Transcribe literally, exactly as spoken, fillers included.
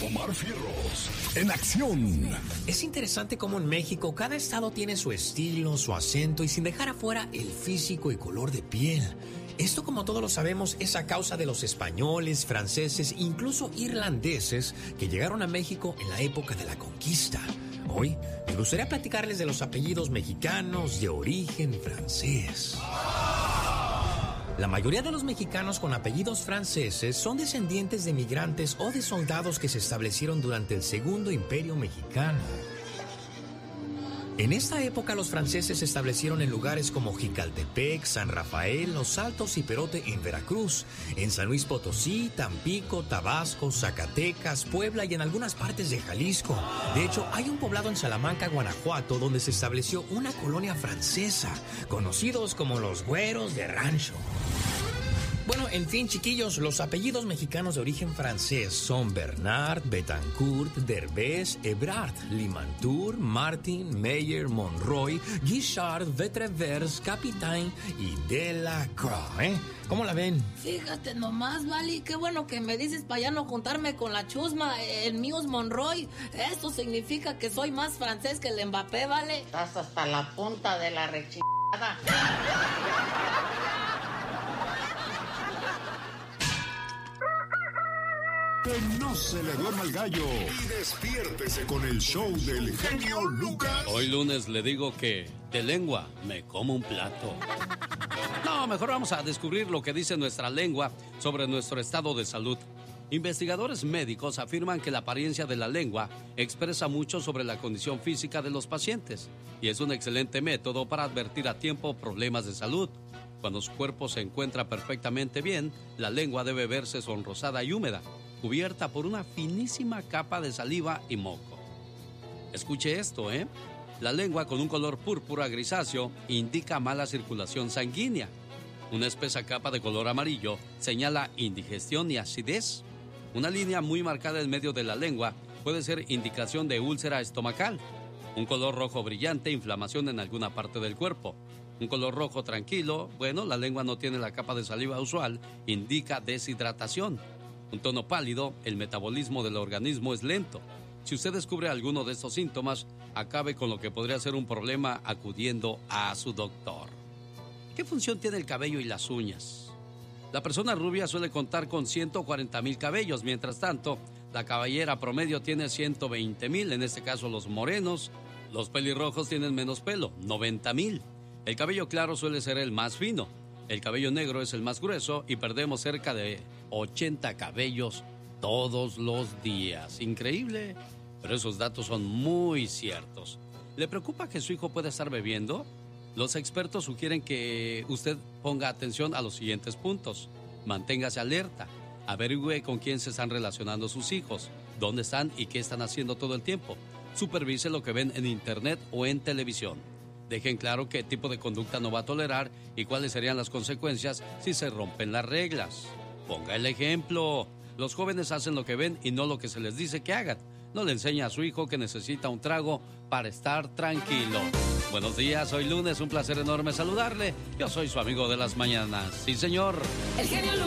Omar Fierros, en acción. Es interesante cómo en México cada estado tiene su estilo, su acento y sin dejar afuera el físico y color de piel. Esto, como todos lo sabemos, es a causa de los españoles, franceses e incluso irlandeses que llegaron a México en la época de la conquista. Hoy me gustaría platicarles de los apellidos mexicanos de origen francés. La mayoría de los mexicanos con apellidos franceses son descendientes de migrantes o de soldados que se establecieron durante el Segundo Imperio Mexicano. En esta época los franceses se establecieron en lugares como Jicaltepec, San Rafael, Los Altos y Perote en Veracruz, en San Luis Potosí, Tampico, Tabasco, Zacatecas, Puebla y en algunas partes de Jalisco. De hecho, hay un poblado en Salamanca, Guanajuato, donde se estableció una colonia francesa, conocidos como los Güeros de Rancho. Bueno, en fin, chiquillos, los apellidos mexicanos de origen francés son Bernard, Betancourt, Derbez, Ebrard, Limantour, Martin, Meyer, Monroy, Guichard, Vetrevers, Capitaine y Delacroix, ¿eh? ¿Cómo la ven? Fíjate nomás, Vali, qué bueno que me dices para ya no juntarme con la chusma. El mío es Monroy. Esto significa que soy más francés que el Mbappé, ¿vale? Estás hasta la punta de la rechingada. Que no se le duerma el gallo. Y despiértese con el show del genio Lucas. Hoy lunes le digo que de lengua me como un plato. No, mejor vamos a descubrir lo que dice nuestra lengua sobre nuestro estado de salud. Investigadores médicos afirman que la apariencia de la lengua expresa mucho sobre la condición física de los pacientes y es un excelente método para advertir a tiempo problemas de salud. Cuando su cuerpo se encuentra perfectamente bien, la lengua debe verse sonrosada y húmeda, cubierta por una finísima capa de saliva y moco. Escuche esto, ¿eh? La lengua con un color púrpura grisáceo indica mala circulación sanguínea. Una espesa capa de color amarillo señala indigestión y acidez. Una línea muy marcada en medio de la lengua puede ser indicación de úlcera estomacal. Un color rojo brillante, inflamación en alguna parte del cuerpo. Un color rojo tranquilo, bueno, la lengua no tiene la capa de saliva usual, indica deshidratación. Un tono pálido, el metabolismo del organismo es lento. Si usted descubre alguno de estos síntomas, acabe con lo que podría ser un problema acudiendo a su doctor. ¿Qué función tiene el cabello y las uñas? La persona rubia suele contar con ciento cuarenta mil cabellos, mientras tanto, la cabellera promedio tiene ciento veinte mil, en este caso los morenos. Los pelirrojos tienen menos pelo, noventa mil. El cabello claro suele ser el más fino. El cabello negro es el más grueso y perdemos cerca de ochenta cabellos todos los días. Increíble, pero esos datos son muy ciertos. ¿Le preocupa que su hijo pueda estar bebiendo? Los expertos sugieren que usted ponga atención a los siguientes puntos. Manténgase alerta. Averigüe con quién se están relacionando sus hijos, dónde están y qué están haciendo todo el tiempo. Supervise lo que ven en internet o en televisión. Dejen claro qué tipo de conducta no va a tolerar y cuáles serían las consecuencias si se rompen las reglas. Ponga el ejemplo. Los jóvenes hacen lo que ven y no lo que se les dice que hagan. No le enseña a su hijo que necesita un trago para estar tranquilo. Buenos días, hoy lunes, un placer enorme saludarle. Yo soy su amigo de las mañanas. Sí, señor. El genio